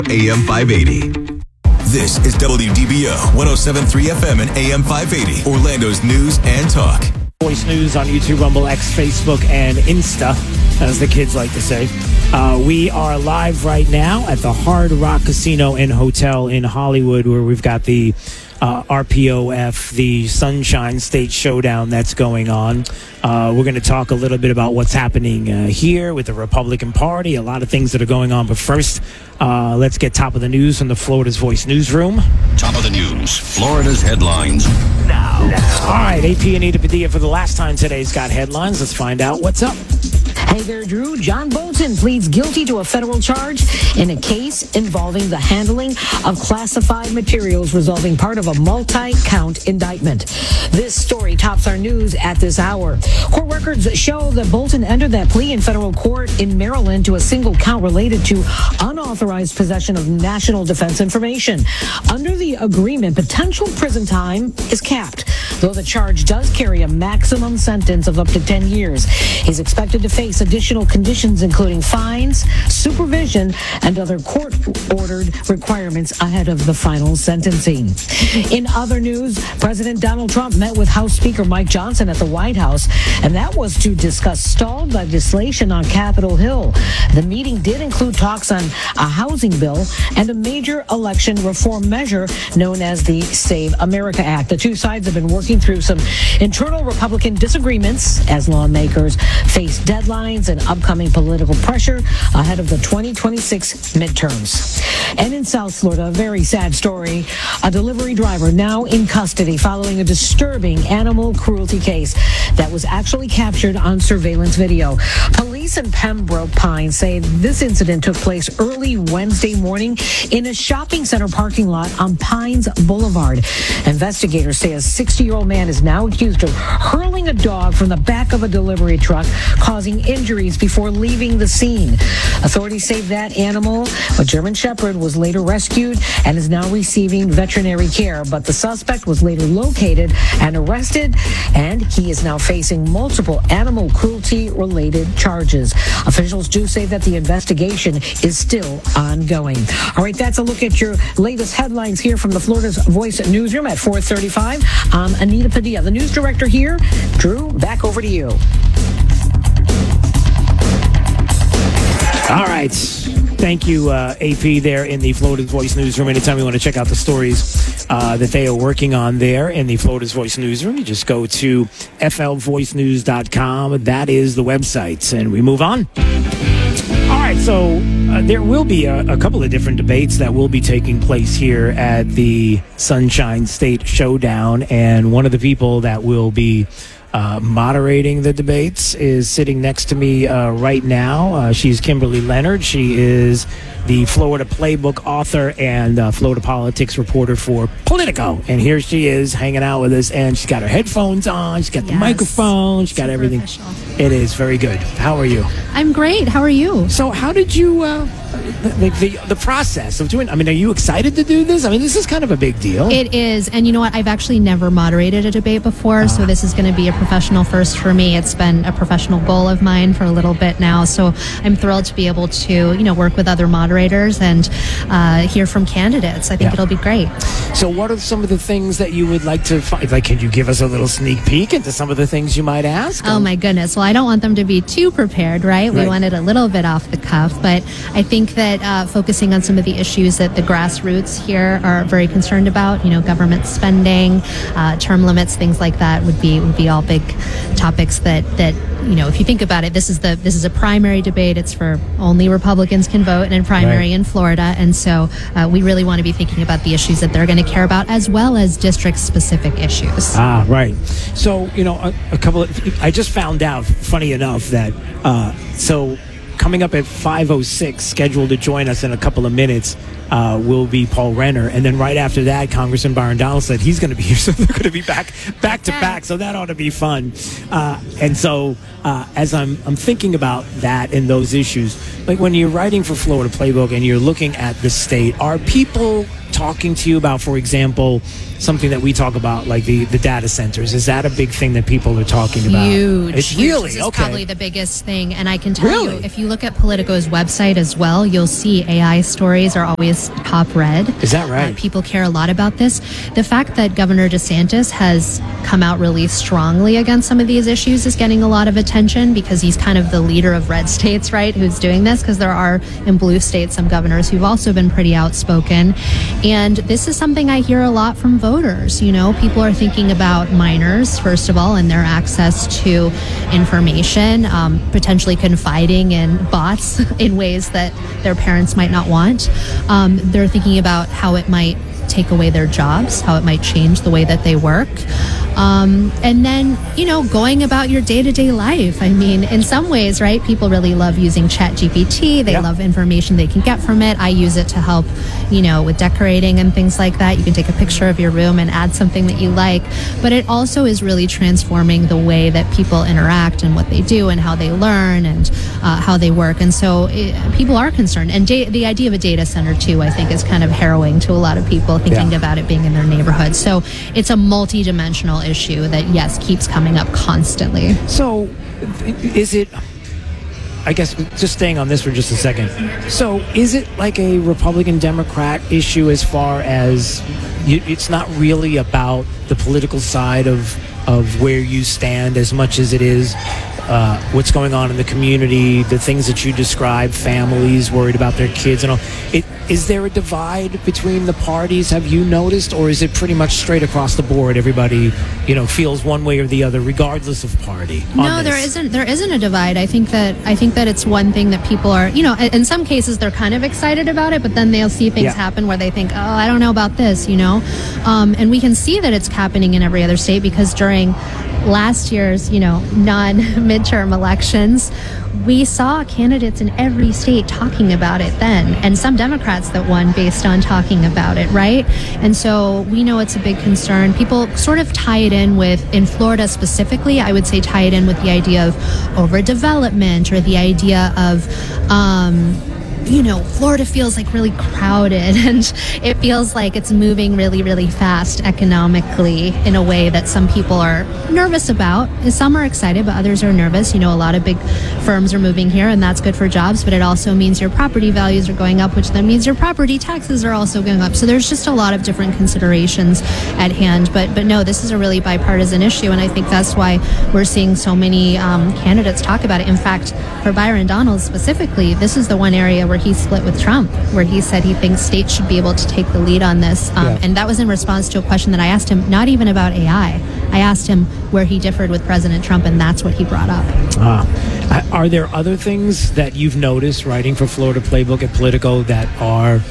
AM 580. This is WDBO 107.3 FM and AM 580, Orlando's news and talk. Voice News on YouTube, Rumble, X, Facebook, and Insta, as the kids like to say. We are live right now at the Hard Rock Casino and Hotel in Hollywood, where we've got the RPOF, the Sunshine State Showdown that's going on. We're going to talk a little bit about what's happening here with the Republican Party, a lot of things that are going on. But first, let's get top of the news from the Florida's Voice newsroom. Top of the news, Florida's headlines now. All right, AP Anita Padilla for the last time today's got headlines. Let's find out what's up. Hey there, Drew. John Bolton pleads guilty to a federal charge in a case involving the handling of classified materials, resolving part of a multi-count indictment. This story tops our news at this hour. Court records show that Bolton entered that plea in federal court in Maryland to a single count related to unauthorized possession of national defense information. Under the agreement, potential prison time is capped, though the charge does carry a maximum sentence of up to 10 years. He's expected to face additional conditions, including fines, supervision, and other court-ordered requirements ahead of the final sentencing. In other news, President Donald Trump met with House Speaker Mike Johnson at the White House, and that was to discuss stalled legislation on Capitol Hill. The meeting did include talks on a housing bill and a major election reform measure known as the Save America Act. The two sides have been working through some internal Republican disagreements as lawmakers face deadlines and upcoming political pressure ahead of the 2026 midterms. And in South Florida, a very sad story. A delivery driver now in custody following a disturbing animal cruelty case that was actually captured on surveillance video. Police in Pembroke Pines say this incident took place early Wednesday morning in a shopping center parking lot on Pines Boulevard. Investigators say a 60-year-old man is now accused of hurling a dog from the back of a delivery truck, causing injuries before leaving the scene. Authorities say that animal, a German Shepherd, was later rescued and is now receiving veterinary care, but the suspect was later located and arrested, and he is now facing multiple animal cruelty-related charges. Officials do say that the investigation is still ongoing. All right, that's a look at your latest headlines here from the Florida's Voice newsroom at 4:35. I'm Anita Padilla, the news director here. Drew, back over to you. All right. Thank you, AP, there in the Florida's Voice newsroom. Anytime you want to check out the stories that they are working on there in the Florida's Voice newsroom, you just go to flvoicenews.com. That is the website. And we move on. All right, so there will be a couple of different debates that will be taking place here at the Sunshine State Showdown. And one of the people that will be moderating the debates is sitting next to me right now. She's Kimberly Leonard. She is the Florida Playbook author and Florida politics reporter for Politico. And here she is hanging out with us, and she's got her headphones on. She's got the microphone. She's got everything. It is very good. How are you? I'm great. How are you? So how did you, the process of doing, I mean, are you excited to do this? I mean, this is kind of a big deal. It is. And you know what? I've actually never moderated a debate before, so this is going to be a professional first for me. It's been a professional goal of mine for a little bit now, so I'm thrilled to be able to, work with other moderators and hear from candidates. I think it'll be great. So what are some of the things that you would like to find? Like, can you give us a little sneak peek into some of the things you might ask? Oh, my goodness. Well, I don't want them to be too prepared, right? We want it a little bit off the cuff, but I think that focusing on some of the issues that the grassroots here are very concerned about, government spending, term limits, things like that would be all big topics that if you think about it, this is a primary debate. It's for only Republicans can vote in a primary in Florida, and so we really want to be thinking about the issues that they're going to care about, as well as district-specific issues. Right. So a couple of, I just found out, funny enough, that so coming up at 5:06, scheduled to join us in a couple of minutes, will be Paul Renner. And then right after that, Congressman Byron Donalds said he's going to be here, so they're going to be back to back. So that ought to be fun. And so as I'm thinking about that and those issues, like when you're writing for Florida Playbook and you're looking at the state, are people talking to you about, for example, something that we talk about, like the data centers? Is that a big thing that people are talking about? Huge. It's really This is okay. probably the biggest thing. And I can tell Really? you, if you look at Politico's website as well, you'll see AI stories are always top read. Is that right? People care a lot about this. The fact that Governor DeSantis has come out really strongly against some of these issues is getting a lot of attention because he's kind of the leader of red states, right, who's doing this, because there are in blue states some governors who've also been pretty outspoken. And this is something I hear a lot from voters. You know, people are thinking about minors, first of all, and their access to information, potentially confiding in bots in ways that their parents might not want. They're thinking about how it might take away their jobs, how it might change the way that they work. And then, you know, going about your day-to-day life. I mean, in some ways, right, people really love using ChatGPT. They love information they can get from it. I use it to help, you know, with decorating and things like that. You can take a picture of your room and add something that you like. But it also is really transforming the way that people interact and what they do and how they learn and how they work. And so people are concerned. And the idea of a data center, too, I think is kind of harrowing to a lot of people thinking about it being in their neighborhood. So it's a multi-dimensional issue that, yes, keeps coming up constantly. So is it, I guess, just staying on this for just a second. So is it like a Republican-Democrat issue as far as it's not really about the political side of where you stand as much as it is what's going on in the community, the things that you describe, families worried about their kids and all. Is there a divide between the parties, have you noticed, or is it pretty much straight across the board? Everybody, you know, feels one way or the other, regardless of party. No, there isn't a divide. I think that it's one thing that people are, you know, in some cases they're kind of excited about it, but then they'll see things happen where they think, oh, I don't know about this, you know. And we can see that it's happening in every other state because during last year's, you know, non-midterm elections, we saw candidates in every state talking about it then, and some Democrats that won based on talking about it, right? And so we know it's a big concern. People sort of tie it in with, in Florida specifically, I would say tie it in with the idea of overdevelopment or the idea of, you know, Florida feels like really crowded and it feels like it's moving really, really fast economically in a way that some people are nervous about. Some are excited, but others are nervous. You know, a lot of big firms are moving here and that's good for jobs, but it also means your property values are going up, which then means your property taxes are also going up. So there's just a lot of different considerations at hand. But no, this is a really bipartisan issue, and I think that's why we're seeing so many candidates talk about it. In fact, for Byron Donalds specifically, this is the one area where he split with Trump, where he said he thinks states should be able to take the lead on this. And that was in response to a question that I asked him, not even about AI. I asked him where he differed with President Trump, and that's what he brought up. Are there other things that you've noticed writing for Florida Playbook at Politico that are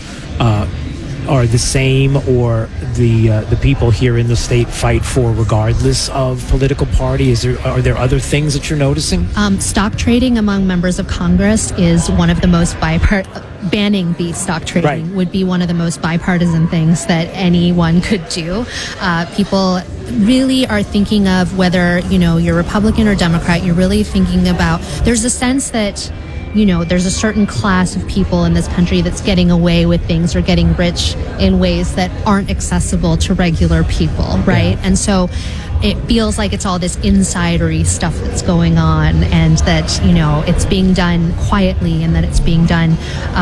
the same, or the people here in the state fight for regardless of political party? Are there other things that you're noticing? Stock trading among members of Congress is one of the most banning the stock trading would be one of the most bipartisan things that anyone could do. People really are thinking of whether, you know, you're Republican or Democrat. You're really thinking about, there's a sense that, you know, there's a certain class of people in this country that's getting away with things or getting rich in ways that aren't accessible to regular people, right? And so it feels like it's all this insidery stuff that's going on, and that, you know, it's being done quietly, and that it's being done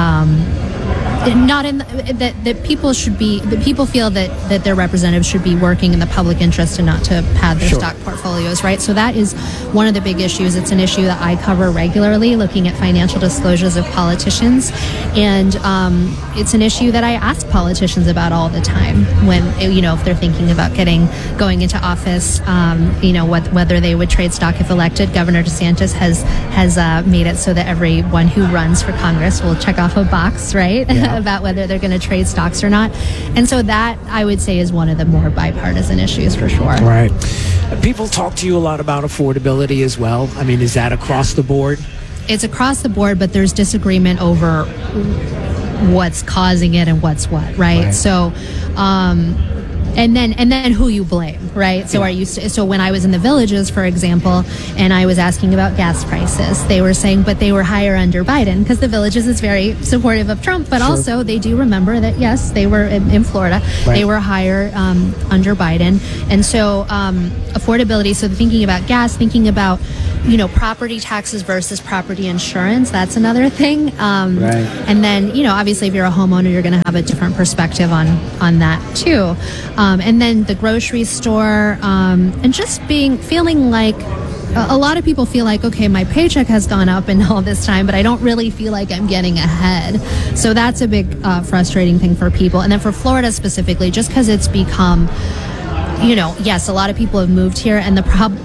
not in that people should be, that people feel that their representatives should be working in the public interest and not to pad their stock portfolios, right? So that is one of the big issues. It's an issue that I cover regularly, looking at financial disclosures of politicians, and it's an issue that I ask politicians about all the time when, you know, if they're thinking about going into office, you know, whether they would trade stock if elected. Governor DeSantis has made it so that everyone who runs for Congress will check off a box, right? About whether they're going to trade stocks or not. And so that, I would say, is one of the more bipartisan issues for sure. Right. People talk to you a lot about affordability as well. I mean, is that across the board? It's across the board, but there's disagreement over what's causing it and what's what, right? So And then who you blame, right? So so when I was in the Villages, for example, and I was asking about gas prices, they were saying, but they were higher under Biden, because the Villages is very supportive of Trump, but also they do remember that, yes, they were in Florida, they were higher under Biden. And so affordability, so thinking about gas, thinking about, property taxes versus property insurance, that's another thing. And then, obviously if you're a homeowner, you're going to have a different perspective on that too. And then the grocery store, and just feeling like a lot of people feel like, okay, my paycheck has gone up in all this time, but I don't really feel like I'm getting ahead. So that's a big frustrating thing for people. And then for Florida specifically, just because it's become, yes, a lot of people have moved here, and the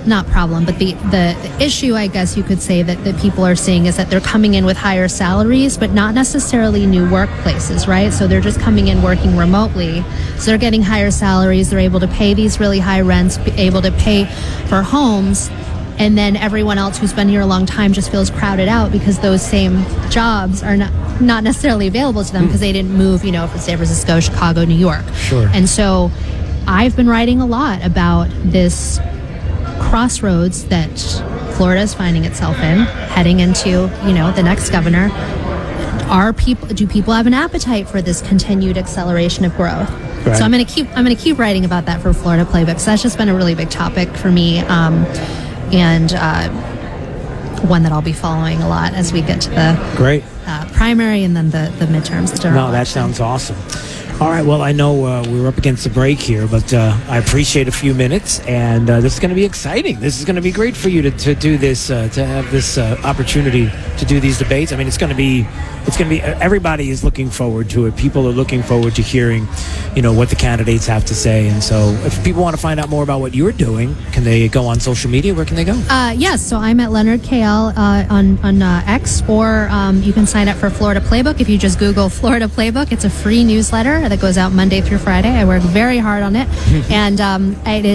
issue, I guess you could say, that people are seeing is that they're coming in with higher salaries, but not necessarily new workplaces, right? So they're just coming in working remotely. So they're getting higher salaries. They're able to pay these really high rents, able to pay for homes. And then everyone else who's been here a long time just feels crowded out because those same jobs are not necessarily available to them because they didn't move, from San Francisco, Chicago, New York. Sure. And so I've been writing a lot about this crossroads that Florida is finding itself in, heading into, the next governor. Do people have an appetite for this continued acceleration of growth? Right. So I'm going to keep writing about that for Florida Playbook. Because that's just been a really big topic for me, and one that I'll be following a lot as we get to the primary and then the midterms. That sounds awesome. All right, well, I know we're up against the break here, but I appreciate a few minutes, and this is going to be exciting. This is going to be great for you to do this, to have this opportunity to do these debates. I mean, it's going to be, everybody is looking forward to it. People are looking forward to hearing, what the candidates have to say. And so if people want to find out more about what you're doing, can they go on social media? Where can they go? Yes, so I'm at Leonard KL on X, or you can sign up for Florida Playbook. If you just Google Florida Playbook, it's a free newsletter that goes out Monday through Friday. I work very hard on it, and it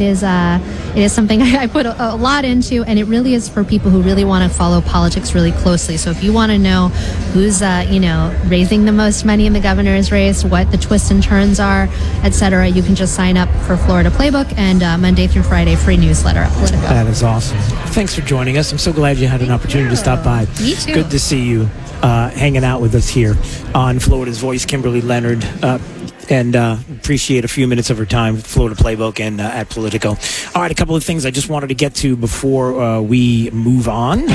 is something I put a lot into, and it really is for people who really want to follow politics really closely. So if you want to know who's raising the most money in the governor's race, what the twists and turns are, etc., you can just sign up for Florida Playbook, and Monday through Friday free newsletter at Politico. That is awesome. Thanks for joining us. I'm so glad you had an opportunity to stop by. Me too. Good to see you hanging out with us here on Florida's Voice, Kimberly Leonard, and appreciate a few minutes of her time with Florida Playbook and at Politico. All right, a couple of things I just wanted to get to before we move on.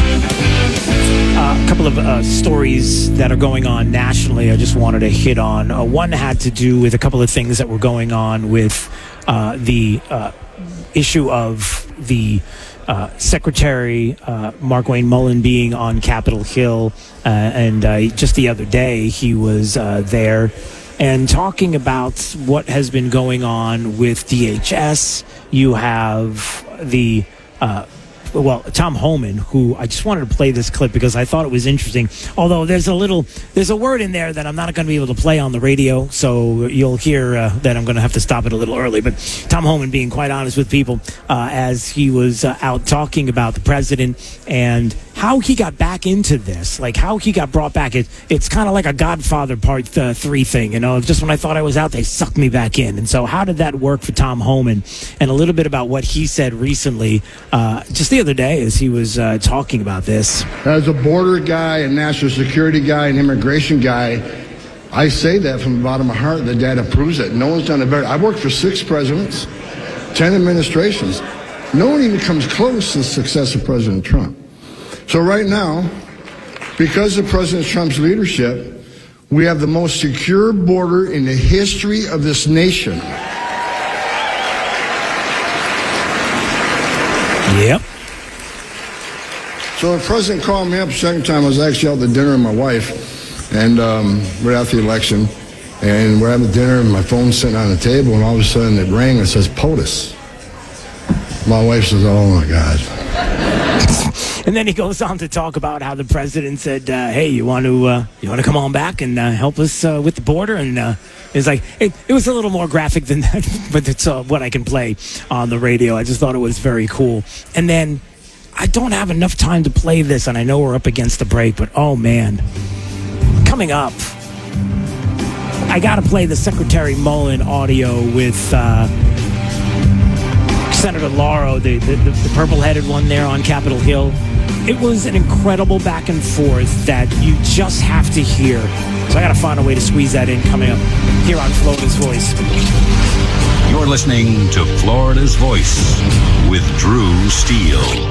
A couple of stories that are going on nationally I just wanted to hit on. One had to do with a couple of things that were going on with the issue of the Secretary Markwayne Mullin being on Capitol Hill, and just the other day he was there and talking about what has been going on with DHS. You have the Tom Homan, who I just wanted to play this clip because I thought it was interesting. Although there's a word in there that I'm not going to be able to play on the radio, so you'll hear that I'm going to have to stop it a little early. But Tom Homan being quite honest with people as he was out talking about the president and how he got back into this, like how he got brought back. It's kind of like a Godfather Part 3 thing, just when I thought I was out, they sucked me back in. And so how did that work for Tom Homan? And a little bit about what he said recently, just the other day as he was talking about this. As a border guy, a national security guy, an immigration guy, I say that from the bottom of my heart. The data proves it. No one's done it better. I've worked for 6 presidents, 10 administrations. No one even comes close to the success of President Trump. So right now, because of President Trump's leadership, we have the most secure border in the history of this nation. Yep. So the president called me up the second time. I was actually out to dinner with my wife, and right after the election, and we're having dinner, and my phone's sitting on the table, and all of a sudden it rang and it says POTUS. My wife says, "Oh my God." And then he goes on to talk about how the president said, "Hey, you want to come on back and help us with the border?" And it's like it was a little more graphic than that, but it's what I can play on the radio. I just thought it was very cool. And then I don't have enough time to play this, and I know we're up against the break, but oh man, coming up, I got to play the Secretary Mullen audio with Senator Lauro, the purple-headed one there on Capitol Hill. It was an incredible back and forth that you just have to hear. So I got to find a way to squeeze that in coming up here on Florida's Voice. You're listening to Florida's Voice with Drew Steele.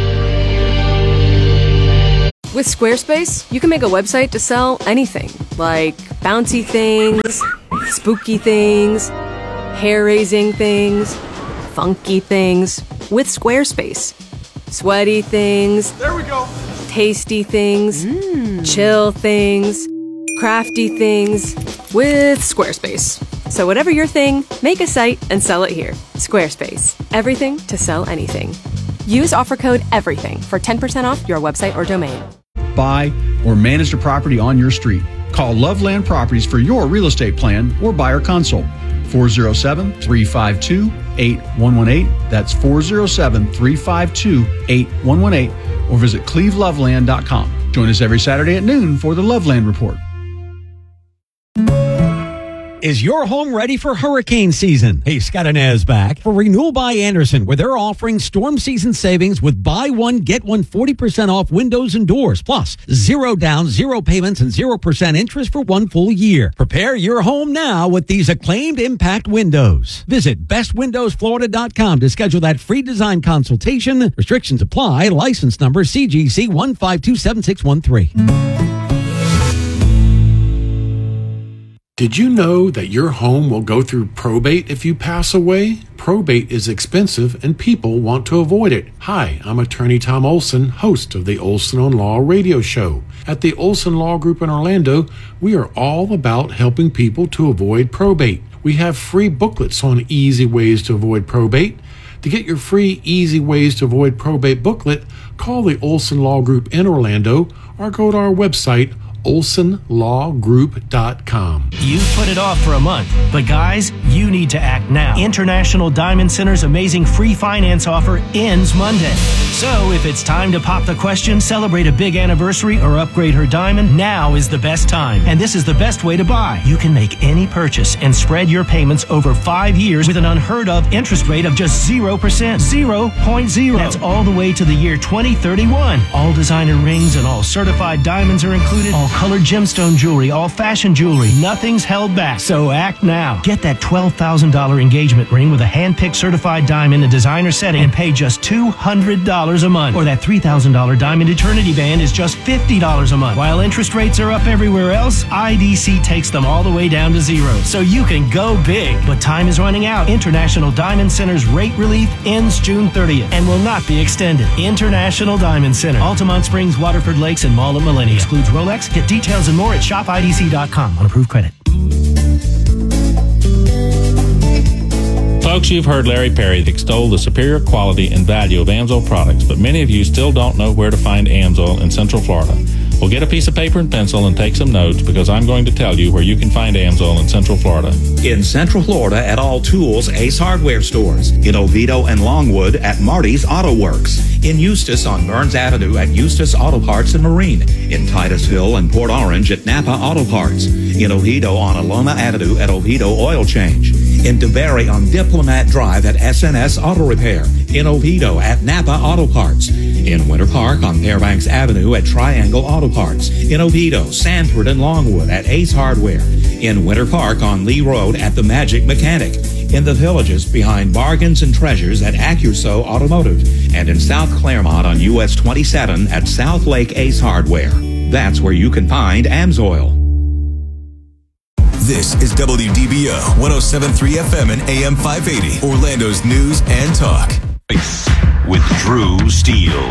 With Squarespace, you can make a website to sell anything, like bouncy things, spooky things, hair-raising things, funky things. With Squarespace. Sweaty things. There we go. Tasty things. Chill things. Crafty things. With Squarespace. So whatever your thing, make a site and sell it here. Squarespace. Everything to sell anything. Use offer code EVERYTHING for 10% off your website or domain. Buy or manage a property on your street. Call Loveland Properties for your real estate plan or buyer consult. 407-352-8118. That's 407-352-8118. Or visit cleveloveland.com. Join us every Saturday at noon for the Loveland Report. Is your home ready for hurricane season? Hey, Scott Inez back for Renewal by Andersen, where they're offering storm season savings with buy one, get one 40% off windows and doors. Plus, 0 down, 0 payments, and 0% interest for 1 full year. Prepare your home now with these acclaimed impact windows. Visit bestwindowsflorida.com to schedule that free design consultation. Restrictions apply. License number CGC 1527613. Did you know that your home will go through probate if you pass away? Probate is expensive and people want to avoid it. Hi, I'm attorney Tom Olson, host of the Olson on Law radio show. At the Olson Law Group in Orlando, we are all about helping people to avoid probate. We have free booklets on easy ways to avoid probate. To get your free Easy Ways to Avoid Probate booklet, call the Olson Law Group in Orlando or go to our website, olsonlawgroup.com. You've put it off for a month, but guys, you need to act now. International Diamond Center's amazing free finance offer ends Monday. So if it's time to pop the question, celebrate a big anniversary, or upgrade her diamond, now is the best time. And this is the best way to buy. You can make any purchase and spread your payments over 5 years with an unheard of interest rate of just 0%. 0.0. That's all the way to the year 2031. All designer rings and all certified diamonds are included. All colored gemstone jewelry, all fashion jewelry. Nothing's held back. So act now. Get that $12,000 engagement ring with a hand-picked certified diamond and designer setting and pay just $200 a month. Or that $3,000 diamond eternity band is just $50 a month. While interest rates are up everywhere else, IDC takes them all the way down to 0. So you can go big. But time is running out. International Diamond Center's rate relief ends June 30th and will not be extended. International Diamond Center. Altamont Springs, Waterford Lakes, and Mall at Millennium. Excludes Rolex. Get details and more at shopidc.com on approved credit. Folks, you've heard Larry Perry extol the superior quality and value of AMSOIL products, but many of you still don't know where to find AMSOIL in Central Florida. Well, get a piece of paper and pencil and take some notes, because I'm going to tell you where you can find AMSOIL in Central Florida. In Central Florida at All Tools Ace Hardware stores. In Oviedo and Longwood at Marty's Auto Works. In Eustis on Burns Avenue at Eustis Auto Parts and Marine. In Titusville and Port Orange at Napa Auto Parts. In Oviedo on Alona Avenue at Oviedo Oil Change. In DeBerry on Diplomat Drive at SNS Auto Repair. In Oviedo at Napa Auto Parts. In Winter Park on Fairbanks Avenue at Triangle Auto Parts. In Oviedo, Sanford, and Longwood at Ace Hardware. In Winter Park on Lee Road at The Magic Mechanic. In the Villages behind Bargains and Treasures at Accuso Automotive. And in South Claremont on US 27 at South Lake Ace Hardware. That's where you can find AMSOIL. This is WDBO 107.3 FM and AM 580, Orlando's news and talk. With Drew Steele.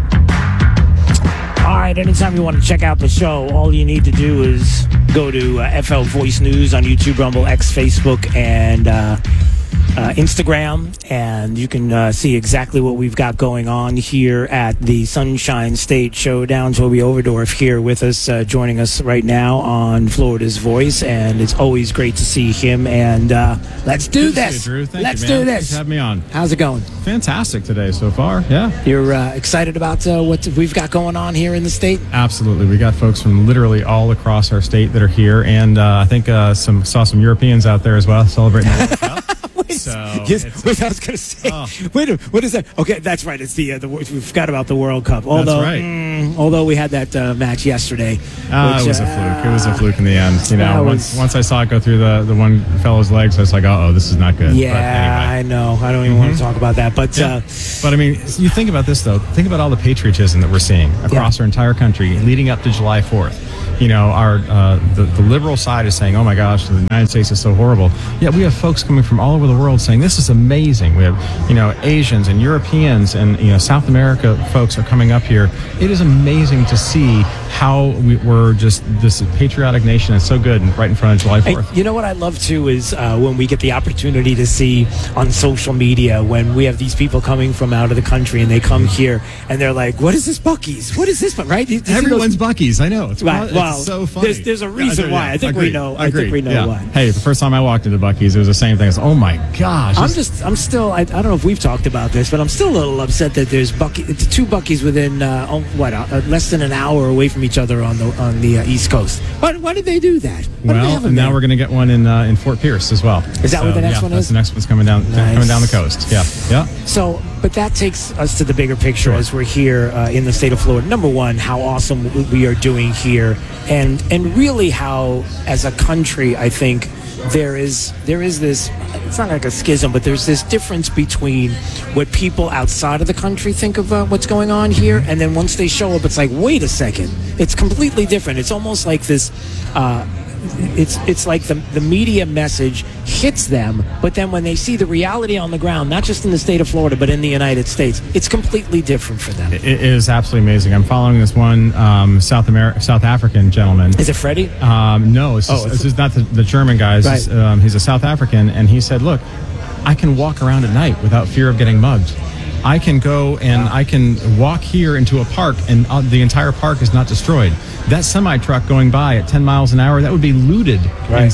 All right, anytime you want to check out the show, all you need to do is go to FL Voice News on YouTube, Rumble, X, Facebook, and Instagram, and you can see exactly what we've got going on here at the Sunshine State Showdown. Toby Overdorf here with us, joining us right now on Florida's Voice, and it's always great to see him. And let's do this. Drew. Let's you, man. do this. Thanks for having me on. How's it going? Fantastic today so far. Yeah. You're excited about what we've got going on here in the state? Absolutely. We got folks from literally all across our state that are here, and I think saw some Europeans out there as well celebrating the World Cup. Wait, I was going to say. Wait, what is that? Okay, that's right. It's we forgot about the World Cup. Although, that's right. Although we had that match yesterday. It was a fluke. It was a fluke in the end. You know, once I saw it go through the one fellow's legs, I was like, this is not good. Yeah, anyway. I know. I don't even want to talk about that. But but I mean, you think about this though. Think about all the patriotism that we're seeing across our entire country leading up to July 4th. You know, the liberal side is saying, "Oh my gosh, the United States is so horrible." Yet we have folks coming from all over the world saying this is amazing. We have, Asians and Europeans and South America folks are coming up here. It is amazing to see how we're just this patriotic nation. It's so good, and right in front of July 4th. Hey, you know what I love too is when we get the opportunity to see on social media when we have these people coming from out of the country and they come here and they're like, "What is this Buc-ee's? What is this?" Right? Everyone's Buc-ee's. I know. It's right. Well, it's so funny. There's a reason why. I think we know. I think we know why. Hey, the first time I walked into Buc-ee's, it was the same thing. Oh my gosh! I'm still. I don't know if we've talked about this, but I'm still a little upset that there's two Buc-ee's within less than an hour away from each other on the East Coast. Why did they do that? And now we're going to get one in Fort Pierce as well. Is that what the next one is? That's the next one's coming down the coast. Yeah. So, but that takes us to the bigger picture as we're here in the state of Florida. Number one, how awesome we are doing here, and really how, as a country, I think there is this, it's not like a schism, but there's this difference between what people outside of the country think of what's going on here, and then once they show up, it's like, wait a second, it's completely different. It's almost like this it's like the media message hits them, but then when they see the reality on the ground, not just in the state of Florida, but in the United States, it's completely different for them. It is absolutely amazing. I'm following this one South African gentleman. Is it Freddie? No, it's just not the German guy. Right. He's a South African, and he said, look, I can walk around at night without fear of getting mugged. I can go and I can walk here into a park, and the entire park is not destroyed. That semi-truck going by at 10 miles an hour, that would be looted in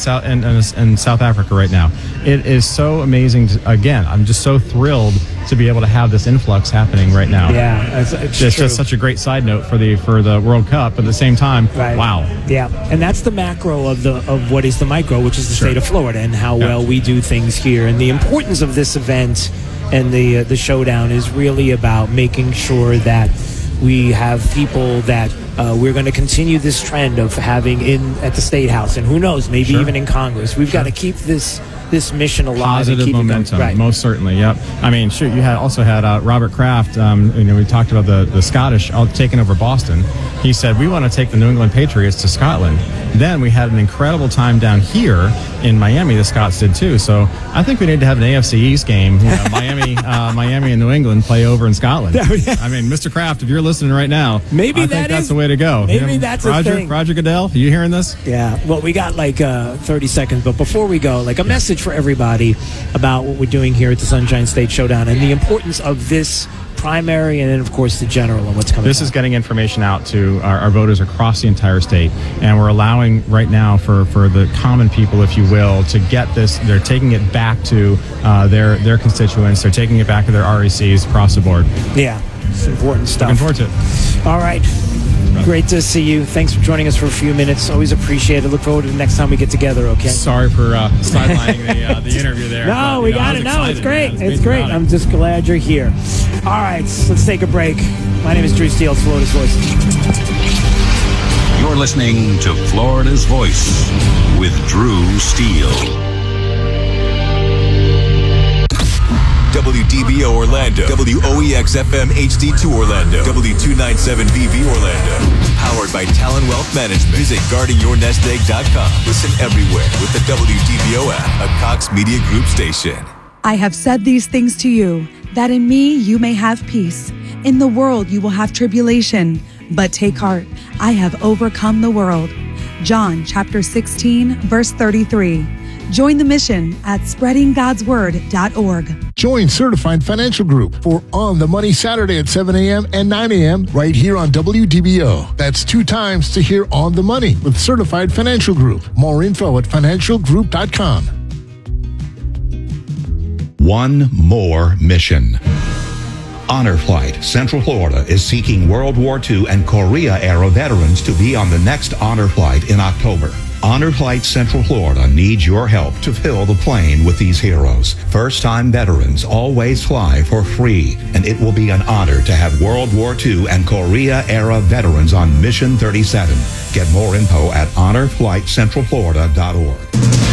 South Africa right now. It is so amazing. Again, I'm just so thrilled to be able to have this influx happening right now. Yeah, it's just such a great side note for the World Cup, but at the same time, wow. Yeah, and that's the macro of what is the micro, which is the state of Florida, and how well we do things here. And the importance of this event and the showdown is really about making sure that we have people that we're going to continue this trend of having at the State House, and who knows, maybe even in Congress. We've got to keep this mission alive. Positive and keep momentum, it going. Right. Most certainly. Yep. I mean, shoot, you also had Robert Kraft. We talked about the Scottish taking over Boston. He said, we want to take the New England Patriots to Scotland. Then we had an incredible time down here in Miami. The Scots did too. So I think we need to have an AFC East game. Miami and New England play over in Scotland. I mean, Mr. Kraft, if you're listening right now, maybe I think that's the way to go. Maybe that's a thing. Roger Goodell, are you hearing this? Yeah. Well, we got like 30 seconds, but before we go, like a message for everybody about what we're doing here at the Sunshine State Showdown and the importance of this primary and then, of course, the general and what's coming. This is getting information out to our voters across the entire state, and we're allowing right now for the common people, if you will, to get this. They're taking it back to their constituents. They're taking it back to their RECs across the board. Yeah, it's important stuff. Looking forward to it. All right. Great to see you. Thanks for joining us for a few minutes. Always appreciate it. Look forward to the next time we get together, okay? Sorry for sidelining the interview there. No, we got it. No, it's great. It's great. I'm just glad you're here. All right, let's take a break. My name is Drew Steele, Florida's Voice. You're listening to Florida's Voice with Drew Steele. WDBO Orlando, WOEX-FM HD2 Orlando, W297BV Orlando. Powered by Talon Wealth Management. Visit guardingyournestegg.com. Listen everywhere with the WDBO app, a Cox Media Group station. I have said these things to you, that in me you may have peace. In the world you will have tribulation, but take heart, I have overcome the world. John chapter 16, verse 33. Join the mission at spreadinggodsword.org. Join Certified Financial Group for On the Money Saturday at 7 a.m. and 9 a.m. right here on WDBO. That's 2 times to hear On the Money with Certified Financial Group. More info at financialgroup.com. One more mission. Honor Flight Central Florida is seeking World War II and Korea-era veterans to be on the next Honor Flight in October. Honor Flight Central Florida needs your help to fill the plane with these heroes. First-time veterans always fly for free, and it will be an honor to have World War II and Korea-era veterans on Mission 37. Get more info at honorflightcentralflorida.org.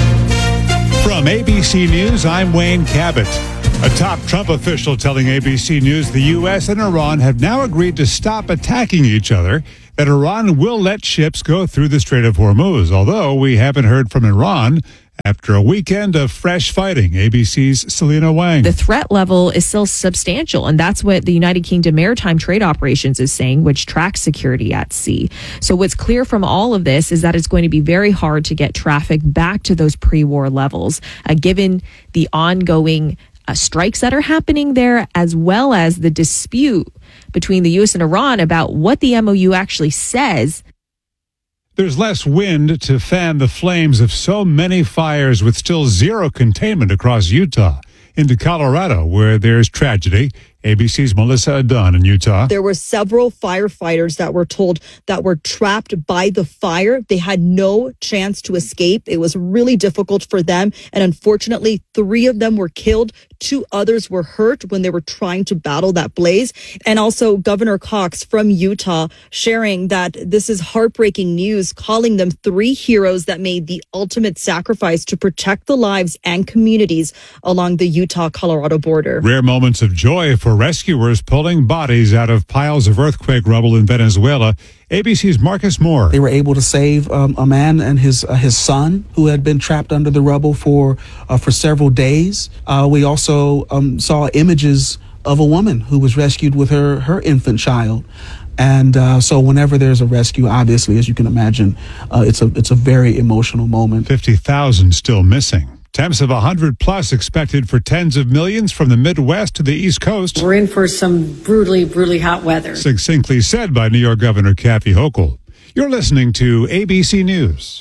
From ABC News, I'm Wayne Cabot. A top Trump official telling ABC News the U.S. and Iran have now agreed to stop attacking each other, that Iran will let ships go through the Strait of Hormuz, although we haven't heard from Iran after a weekend of fresh fighting. ABC's Selena Wang. The threat level is still substantial, and that's what the United Kingdom Maritime Trade Operations is saying, which tracks security at sea. So what's clear from all of this is that it's going to be very hard to get traffic back to those pre-war levels, given the ongoing strikes that are happening there, as well as the dispute between the U.S. and Iran about what the MOU actually says. There's less wind to fan the flames of so many fires with still zero containment across Utah into Colorado, where there's tragedy. ABC's Melissa Dunn in Utah. There were several firefighters that were told that were trapped by the fire. They had no chance to escape. It was really difficult for them. And unfortunately, 3 of them were killed. 2 others were hurt when they were trying to battle that blaze. And also Governor Cox from Utah sharing that this is heartbreaking news, calling them 3 heroes that made the ultimate sacrifice to protect the lives and communities along the Utah-Colorado border. Rare moments of joy for rescuers pulling bodies out of piles of earthquake rubble in Venezuela. ABC's Marcus Moore. They were able to save a man and his son who had been trapped under the rubble for several days. We also saw images of a woman who was rescued with her infant child. And so whenever there's a rescue, obviously, as you can imagine, it's a very emotional moment. 50,000 still missing. Temps of 100 plus expected for tens of millions from the Midwest to the East Coast. We're in for some brutally, brutally hot weather. Succinctly said by New York Governor Kathy Hochul. You're listening to ABC News.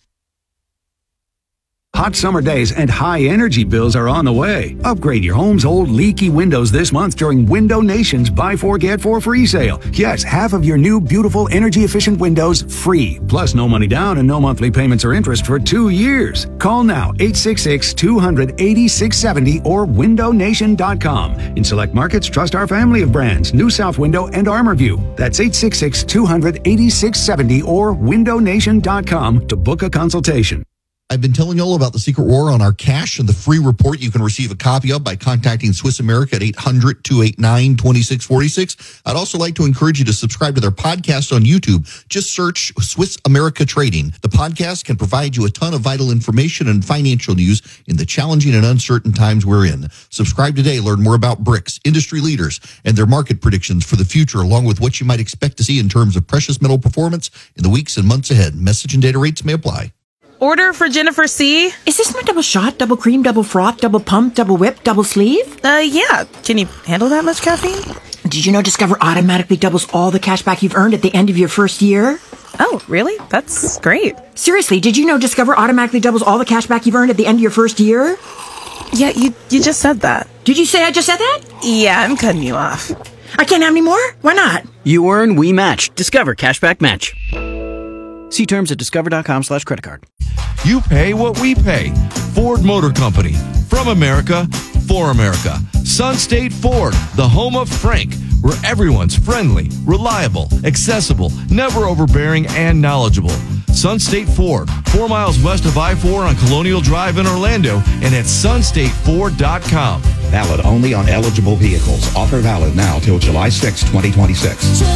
Hot summer days and high energy bills are on the way. Upgrade your home's old leaky windows this month during Window Nation's Buy 4 Get 4 free sale. Yes, half of your new beautiful energy efficient windows free. Plus no money down and no monthly payments or interest for 2 years. Call now 866-200-8670 or windownation.com. In select markets, trust our family of brands, New South Window and ArmorView. That's 866-200-8670 or windownation.com to book a consultation. I've been telling you all about the secret war on our cash and the free report you can receive a copy of by contacting Swiss America at 800-289-2646. I'd also like to encourage you to subscribe to their podcast on YouTube. Just search Swiss America Trading. The podcast can provide you a ton of vital information and financial news in the challenging and uncertain times we're in. Subscribe today. Learn more about BRICS, industry leaders, and their market predictions for the future, along with what you might expect to see in terms of precious metal performance in the weeks and months ahead. Message and data rates may apply. Order for Jennifer C. Is this my double shot, double cream, double froth, double pump, double whip, double sleeve? Yeah. Can you handle that much caffeine? Did you know Discover automatically doubles all the cash back you've earned at the end of your first year? Oh, really? That's great. Seriously, did you know Discover automatically doubles all the cash back you've earned at the end of your first year? Yeah, you just said that. Did you say I just said that? Yeah, I'm cutting you off. I can't have any more? Why not? You earn, we match. Discover Cashback Match. See terms at discover.com/creditcard. You pay what we pay. Ford Motor Company. From America, for America. Sun State Ford, the home of Frank, where everyone's friendly, reliable, accessible, never overbearing, and knowledgeable. Sun State Ford, 4 miles west of I-4 on Colonial Drive in Orlando and at sunstateford.com. Valid only on eligible vehicles. Offer valid now till July 6, 2026.